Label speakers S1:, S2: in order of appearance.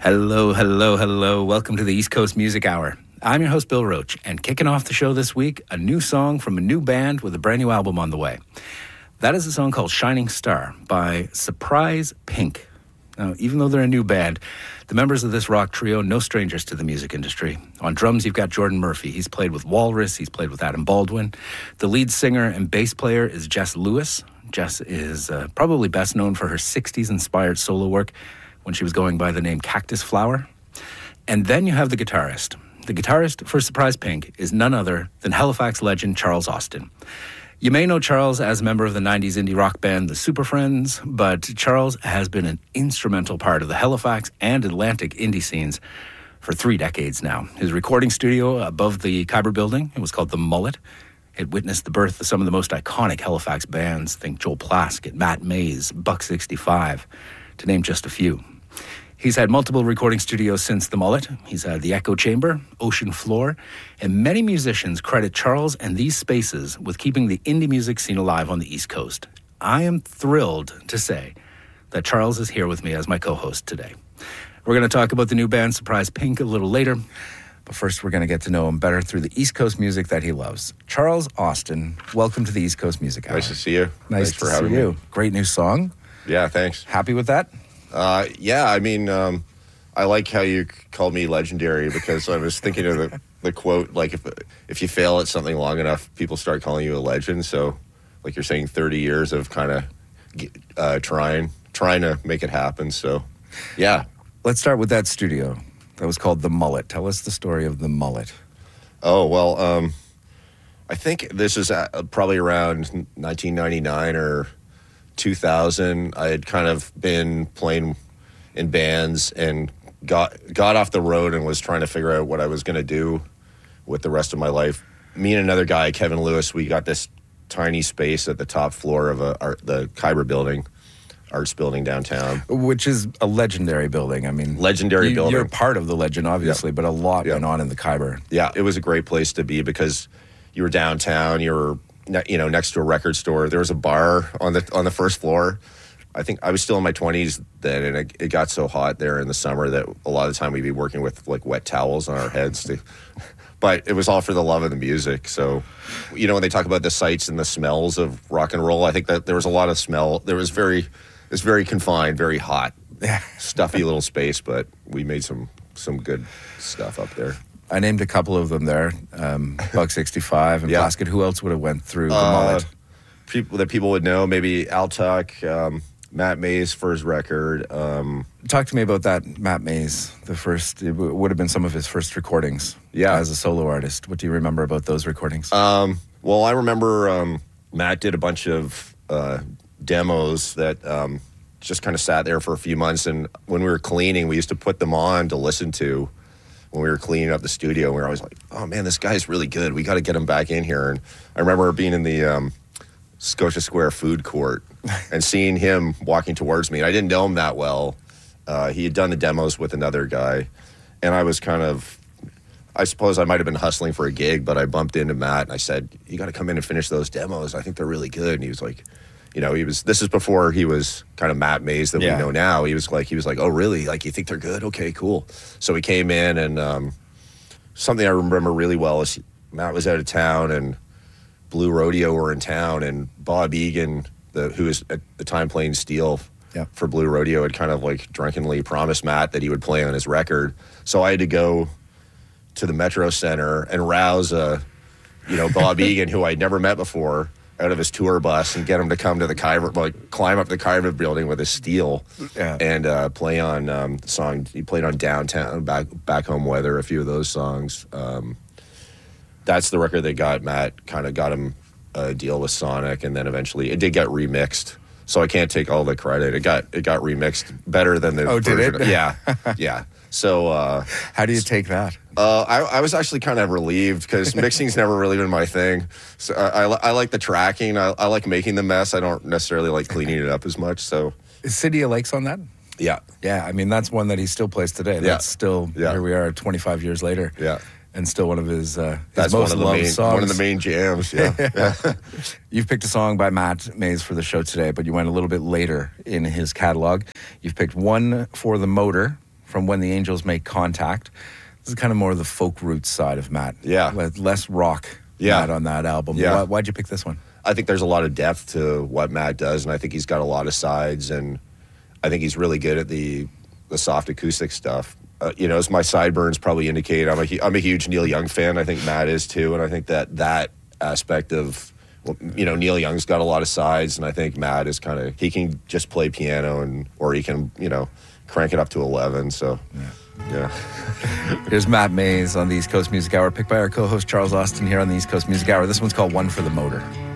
S1: Hello, hello, hello. Welcome to the East Coast Music Hour. I'm your host, Bill Roach, and kicking off the show this week, a new song from a new band with a brand new album on the way. That is a song called Shining Star by Surprise Pink. Now, even though they're a new band, the members of this rock trio, no strangers to the music industry. On drums, you've got Jordan Murphy. He's played with Walrus. He's played with Adam Baldwin. The lead singer and bass player is Jess Lewis. Jess is probably best known for her 60s-inspired solo work when she was going by the name Cactus Flower. And then you have the guitarist. The guitarist for Surprise Pink is none other than Halifax legend Charles Austin. You may know Charles as a member of the 90s indie rock band The Super Friends, but Charles has been an instrumental part of the Halifax and Atlantic indie scenes for 3 decades now. His recording studio above the Khyber building, it was called The Mullet. It witnessed the birth of some of the most iconic Halifax bands. Think Joel Plaskett, Matt Mays, Buck 65, to name just a few. He's had multiple recording studios since The Mullet. He's had the Echo Chamber, Ocean Floor, and many musicians credit Charles and these spaces with keeping the indie music scene alive on the East Coast. I am thrilled to say that Charles is here with me as my co-host today. We're going to talk about the new band Surprise Pink a little later, but first we're going to get to know him better through the East Coast music that he loves. Charles Austin, welcome to the East Coast Music Hour.
S2: Nice to see you.
S1: Nice to see you. Great new song.
S2: Yeah, thanks.
S1: Happy with that?
S2: I like how you called me legendary because I was thinking of the quote, like if you fail at something long enough, people start calling you a legend. So like you're saying 30 years of kind of trying to make it happen. So, yeah.
S1: Let's start with that studio. That was called The Mullet. Tell us the story of The Mullet.
S2: Oh, well, I think this is probably around 1999 or 2000. I had kind of been playing in bands and got off the road and was trying to figure out what I was going to do with the rest of my life. Me and another guy, Kevin Lewis, we got this tiny space at the top floor of the Khyber building, arts building downtown.
S1: Which is a legendary building. I mean,
S2: legendary building.
S1: You're part of the legend, obviously, but a lot went on in the Khyber.
S2: Yeah, it was a great place to be because you were downtown, you were next to a record store. There was a bar on the first floor. I think I was still in my 20s then, and it got so hot there in the summer that a lot of the time we'd be working with like wet towels on our heads. But it was all for the love of the music. So, when they talk about the sights and the smells of rock and roll, I think that there was a lot of smell. It's very confined, very hot, stuffy little space, but we made some good stuff up there.
S1: I named a couple of them there, Buck 65 and Plaskett. Who else would have went through The Mullet?
S2: People that people would know, maybe Al Tuck, Matt Mays for his record.
S1: Talk to me about that, Matt Mays. It would have been some of his first recordings as a solo artist. What do you remember about those recordings?
S2: Well, I remember Matt did a bunch of demos that just kind of sat there for a few months, and when we were cleaning, we used to put them on to listen to when we were cleaning up the studio. We were always like, oh man, this guy's really good. We got to get him back in here. And I remember being in the Scotia Square food court and seeing him walking towards me. And I didn't know him that well. He had done the demos with another guy. And I was I suppose I might have been hustling for a gig, but I bumped into Matt and I said, you got to come in and finish those demos. I think they're really good. And he was like, this is before he was kind of Matt Mays that we know now. He was like, oh really? Like, you think they're good? Okay, cool. So he came in, and something I remember really well is Matt was out of town and Blue Rodeo were in town, and Bob Egan, who was at the time playing steel for Blue Rodeo, had kind of like drunkenly promised Matt that he would play on his record. So I had to go to the Metro Center and rouse Bob Egan, who I'd never met before, out of his tour bus and get him to come to the climb up the Khyber building with his steel and play on the song. He played on Downtown, Back Home Weather, a few of those songs. That's the record that got him a deal with Sonic, and then eventually it did get remixed. So I can't take all the credit. It got remixed better than the version.
S1: Did it?
S2: Yeah. So
S1: how do you take that?
S2: I was actually kind of relieved because mixing's never really been my thing. So I like the tracking. I like making the mess. I don't necessarily like cleaning it up as much. So
S1: is City of Lakes on that?
S2: Yeah.
S1: Yeah, I mean, that's one that he still plays today. That's still, here we are 25 years later.
S2: Yeah.
S1: And still one of his
S2: that's
S1: most loved songs.
S2: One of the main jams, yeah.
S1: You've picked a song by Matt Mays for the show today, but you went a little bit later in his catalog. You've picked One for the Motor from When the Angels Make Contact. This is kind of more of the folk roots side of Matt.
S2: Yeah.
S1: Less rock Matt on that album.
S2: Yeah.
S1: Why'd you pick this one?
S2: I think there's a lot of depth to what Matt does, and I think he's got a lot of sides, and I think he's really good at the soft acoustic stuff. As my sideburns probably indicate, I'm a huge Neil Young fan. I think Matt is too, and I think that aspect of, Neil Young's got a lot of sides, and I think Matt is he can just play piano or he can, crank it up to 11. So, yeah.
S1: Here's Matt Mays on the East Coast Music Hour, picked by our co-host Charles Austin here on the East Coast Music Hour. This one's called One for the Motor.